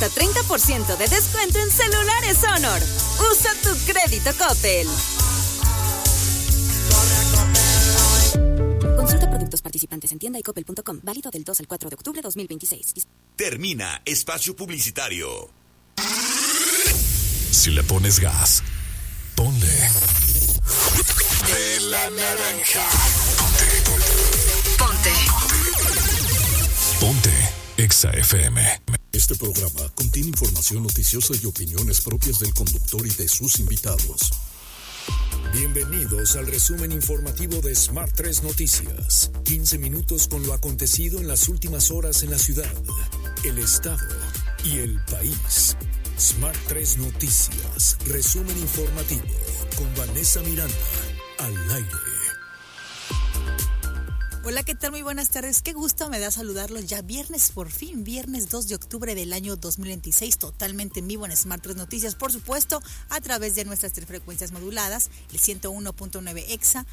hasta 30% de descuento en celulares Honor. Usa tu crédito Coppel. Consulta productos participantes en tienda y coppel.com. Válido del 2 al 4 de octubre 2026. Termina espacio publicitario. Si le pones gas, ponle De la naranja. Ponte Exa FM. Este programa contiene información noticiosa y opiniones propias del conductor y de sus invitados. Bienvenidos al resumen informativo de Smart 3 Noticias. 15 minutos con lo acontecido en las últimas horas en la ciudad, el estado y el país. Smart 3 Noticias, resumen informativo con Vanessa Miranda, al aire. Hola, ¿qué tal? Muy buenas tardes. Qué gusto me da saludarlos ya viernes, por fin, viernes 2 de octubre del año 2026, totalmente en vivo en Smart 3 Noticias, por supuesto, a través de nuestras 3 frecuencias moduladas, el 101.9 EXA,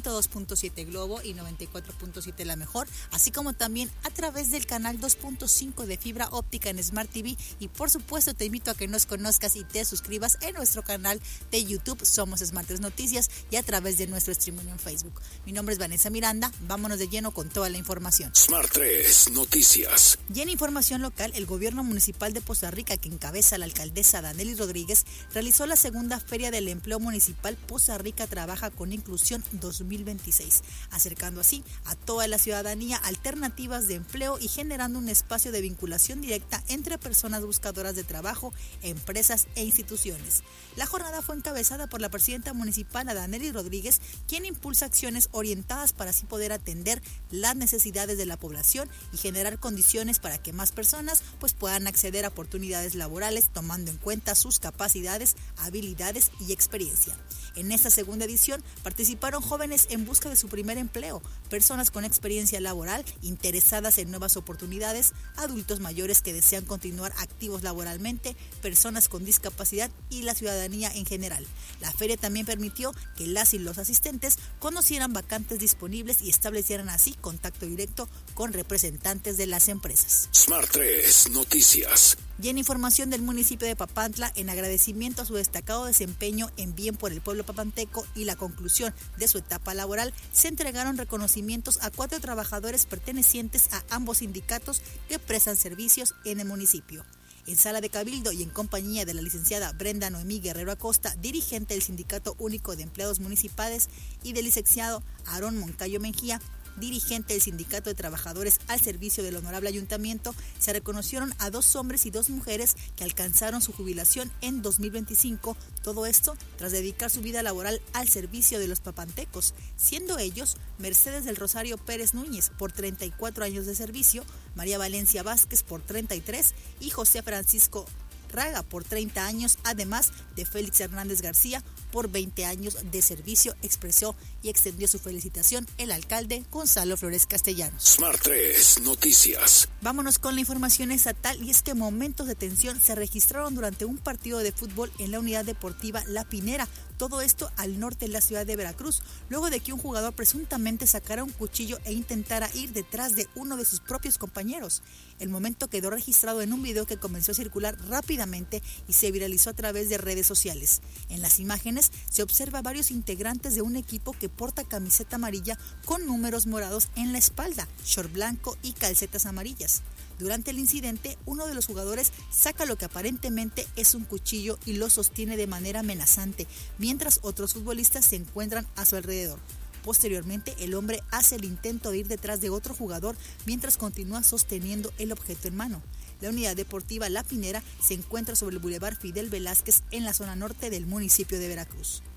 102.7 Globo y 94.7 La Mejor, así como también a través del canal 2.5 de fibra óptica en Smart TV, y por supuesto te invito a que nos conozcas y te suscribas en nuestro canal de YouTube, Somos Smart 3 Noticias, y a través de nuestro streaming en Facebook. Mi nombre es Vanessa Miranda, vámonos de lleno con toda la información. Smart 3 Noticias. Y en información local, el gobierno municipal de Poza Rica, que encabeza la alcaldesa Danely Rodríguez, realizó la segunda Feria del Empleo Municipal Poza Rica Trabaja con Inclusión 2026, acercando así a toda la ciudadanía alternativas de empleo y generando un espacio de vinculación directa entre personas buscadoras de trabajo, empresas e instituciones. La jornada fue encabezada por la presidenta municipal Danely Rodríguez, quien impulsa acciones orientadas para así poder atender las necesidades de la población y generar condiciones para que más personas puedan acceder a oportunidades laborales tomando en cuenta sus capacidades, habilidades y experiencia. En esta segunda edición participaron jóvenes en busca de su primer empleo, personas con experiencia laboral interesadas en nuevas oportunidades, adultos mayores que desean continuar activos laboralmente, personas con discapacidad y la ciudadanía en general. La feria también permitió que las y los asistentes conocieran vacantes disponibles y establecieran así contacto directo con representantes de las empresas. Smart 3 Noticias. Y en información del municipio de Papantla, en agradecimiento a su destacado desempeño en bien por el pueblo papanteco y la conclusión de su etapa laboral, se entregaron reconocimientos a 4 trabajadores pertenecientes a ambos sindicatos que prestan servicios en el municipio. En sala de cabildo y en compañía de la licenciada Brenda Noemí Guerrero Acosta, dirigente del Sindicato Único de Empleados Municipales, y del licenciado Aarón Moncayo Mejía, dirigente del Sindicato de Trabajadores al Servicio del Honorable Ayuntamiento, se reconocieron a 2 hombres y 2 mujeres que alcanzaron su jubilación en 2025, todo esto tras dedicar su vida laboral al servicio de los papantecos, siendo ellos Mercedes del Rosario Pérez Núñez por 34 años de servicio, María Valencia Vázquez por 33 y José Francisco Raga por 30 años, además de Félix Hernández García por 20 años de servicio, expresó y extendió su felicitación el alcalde Gonzalo Flores Castellanos. Smart 3 Noticias. Vámonos con la información estatal, y es que momentos de tensión se registraron durante un partido de fútbol en la unidad deportiva La Pinera, todo esto al norte de la ciudad de Veracruz, luego de que un jugador presuntamente sacara un cuchillo e intentara ir detrás de uno de sus propios compañeros. El momento quedó registrado en un video que comenzó a circular rápidamente y se viralizó a través de redes sociales. En las imágenes se observa a varios integrantes de un equipo que porta camiseta amarilla con números morados en la espalda, short blanco y calcetas amarillas. Durante el incidente, uno de los jugadores saca lo que aparentemente es un cuchillo y lo sostiene de manera amenazante, mientras otros futbolistas se encuentran a su alrededor. Posteriormente, el hombre hace el intento de ir detrás de otro jugador mientras continúa sosteniendo el objeto en mano. La unidad deportiva La Pinera se encuentra sobre el Boulevard Fidel Velázquez en la zona norte del municipio de Veracruz.